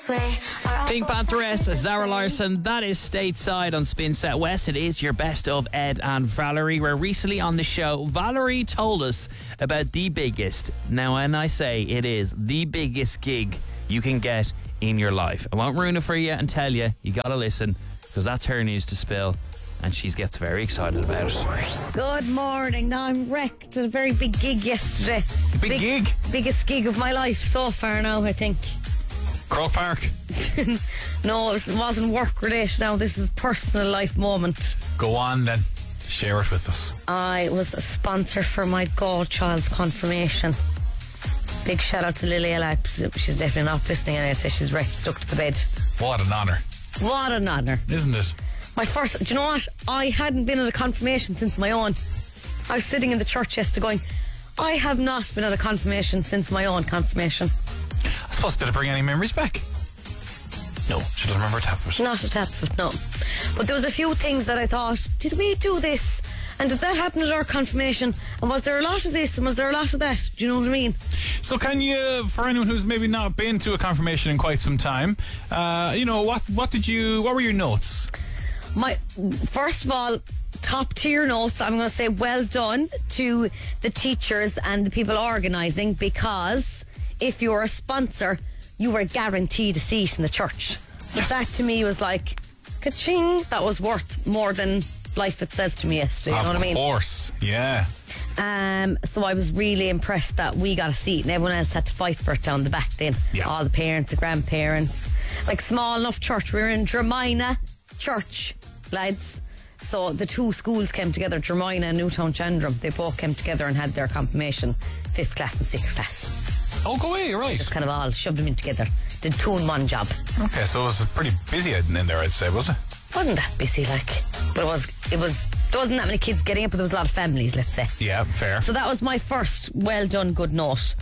Pink Pantheress, Zara Larsson, that is Stateside on Spin Set West. It is your best of Ed and Valerie, where recently on the show, Valerie told us about the biggest, now when I say it is the biggest gig you can get in your life. I won't ruin it for you and tell you, you gotta listen, because that's her news to spill, and she gets very excited about it. Good morning. Now I'm wrecked at a very big gig yesterday. Big gig? Biggest gig of my life so far now, I think. Croke Park? No, it wasn't work related now. This is a personal life moment. Go on then. Share it with us. I was a sponsor for my godchild's confirmation. Big shout out to Lily Ella. She's definitely not listening, and I'd say she's wrecked, stuck to the bed. What an honour. What an honour. Isn't it? My first, do you know what? I hadn't been at a confirmation since my own. I was sitting in the church yesterday going, I have not been at a confirmation since my own confirmation. I suppose, did it bring any memories back? No, she doesn't remember a tap of it. Not a tap of it, no. But there was a few things that I thought, did we do this? And did that happen at our confirmation? And was there a lot of this and was there a lot of that? Do you know what I mean? So can you, for anyone who's maybe not been to a confirmation in quite some time, what were your notes? First of all, top tier notes, I'm going to say well done to the teachers and the people organising, because if you were a sponsor, you were guaranteed a seat in the church. So yes. That to me was like, ka-ching, that was worth more than life itself to me yesterday, you know what I mean? Of course, yeah. So I was really impressed that we got a seat and everyone else had to fight for it down the back then. Yeah. All the parents, the grandparents. Like, small enough church. We were in Dromina Church, lads. So the two schools came together, Dromina and Newtown Chandram. They both came together and had their confirmation, 5th class and 6th class. Oh, go away, right. Just kind of all shoved them in together. Did 2 in 1 job. Okay, so it was pretty busy in there, I'd say, was it? Wasn't that busy, like. But there wasn't that many kids getting it, but there was a lot of families, let's say. Yeah, fair. So that was my first well done good note.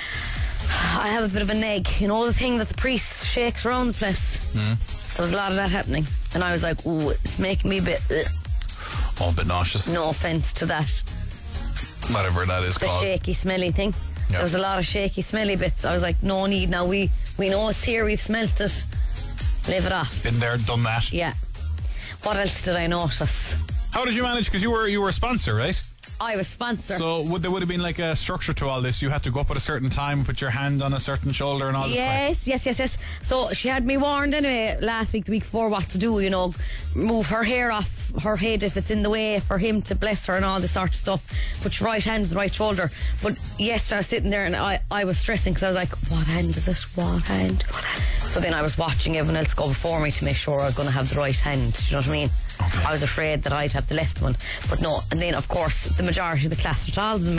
I have a bit of a neg. You know the thing that the priest shakes around the place? There was a lot of that happening. And I was like, ooh, it's making me a bit... Oh, a bit nauseous. No offence to that. Whatever that is called. The shaky, smelly thing. Yep. There was a lot of shaky, smelly bits. I was like, no need now. We know it's here. We've smelt it. Live it off. Been there, done that. Yeah. What else did I notice? How did you manage? Because you were a sponsor, right? I was sponsor. So there would have been like a structure to all this. You had to go up at a certain time, put your hand on a certain shoulder and all this. Yes. So she had me warned anyway last week, the week before, what to do, move her hair off her head if it's in the way for him to bless her and all this sort of stuff. Put your right hand on the right shoulder. But yesterday I was sitting there and I was stressing because I was like, what hand is it? What hand? So then I was watching everyone else go before me to make sure I was going to have the right hand. Do you know what I mean? Okay. I was afraid that I'd have the left one, but no. And then of course the majority of the class are taller than me.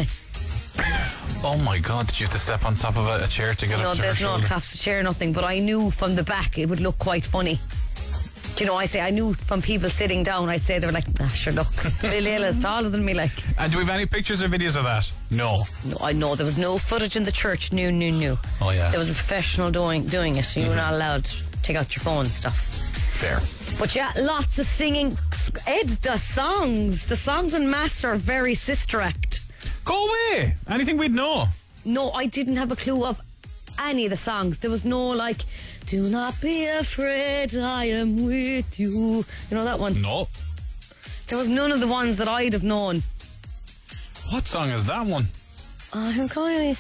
Oh my God, did you have to step on top of a chair to get up to her shoulder? No, there's no top to chair, nothing. But I knew from the back it would look quite funny. Do you know, I knew from people sitting down, I'd say they were like, sure, look, Lily Ella's taller than me, like. And do we have any pictures or videos of that? No. No, I know there was no footage in the church. No. Oh yeah. There was a professional doing it. You were not allowed to take out your phone and stuff. Fair. But yeah, lots of singing. Ed, the songs in Mass are very Sister Act. Go away. Anything we'd know? No, I didn't have a clue of any of the songs. There was no like, do not be afraid, I am with you. You know that one? No. There was none of the ones that I'd have known. What song is that one? I'm calling.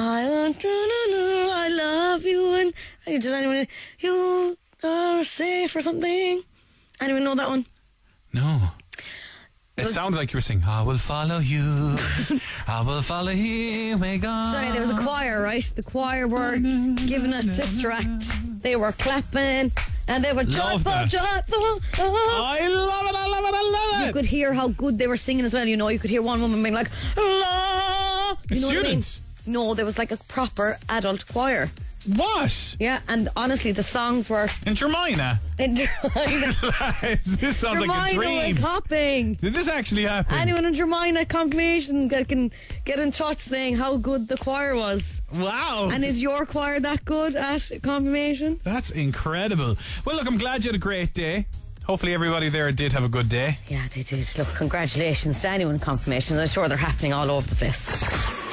I love you, and did anyone? You are safe or something. Anyone know that one? No. It sounded like you were singing, I will follow you, I will follow you, may God. Sorry, there was a choir, right? The choir were giving us Sister Act. They were clapping and they were joyful. Oh. I love it. You could hear how good they were singing as well. You could hear one woman being like, la. You know what I mean? No, there was like a proper adult choir. What? Yeah, and honestly, the songs were... In Dromina? This sounds like a dream. Dromina was hopping. Did this actually happen? Anyone in Dromina confirmation can get in touch saying how good the choir was. Wow. And is your choir that good at confirmation? That's incredible. Well, look, I'm glad you had a great day. Hopefully everybody there did have a good day. Yeah, they did. Look, congratulations to anyone in confirmation. I'm sure they're happening all over the place.